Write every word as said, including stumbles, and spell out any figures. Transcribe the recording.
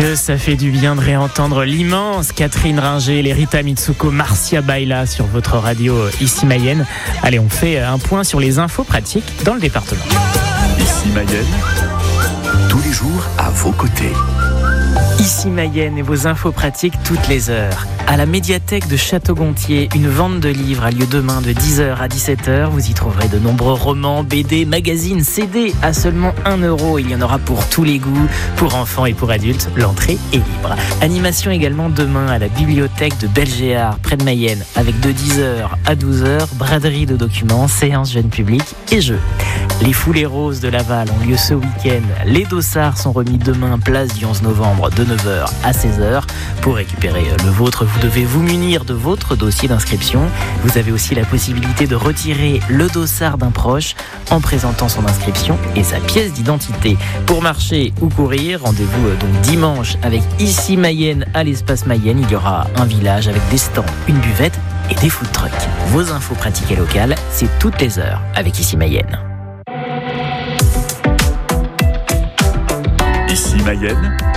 Que ça fait du bien de réentendre l'immense Catherine Ringer, les Rita Mitsuko, Marcia Baila sur votre radio ici Mayenne. Allez, on fait un point sur les infos pratiques dans le département. Ici Mayenne, tous les jours à vos côtés. Ici Mayenne et vos infos pratiques toutes les heures. À la médiathèque de Château-Gontier, une vente de livres a lieu demain de dix heures à dix-sept heures. Vous y trouverez de nombreux romans, B D, magazines, C D à seulement un euro. Il y en aura pour tous les goûts, pour enfants et pour adultes. L'entrée est libre. Animation également demain à la bibliothèque de Belgéard, près de Mayenne, avec de dix heures à douze heures, braderie de documents, séance jeune public et jeux. Les Foulées Roses de Laval ont lieu ce week-end. Les dossards sont remis demain, place du onze novembre, de neuf heures à seize heures. Pour récupérer le vôtre, vous devez vous munir de votre dossier d'inscription. Vous avez aussi la possibilité de retirer le dossard d'un proche en présentant son inscription et sa pièce d'identité. Pour marcher ou courir, rendez-vous donc dimanche avec Ici Mayenne à l'espace Mayenne. Il y aura un village avec des stands, une buvette et des food trucks. Vos infos pratiques et locales, c'est toutes les heures avec Ici Mayenne. Ici Mayenne,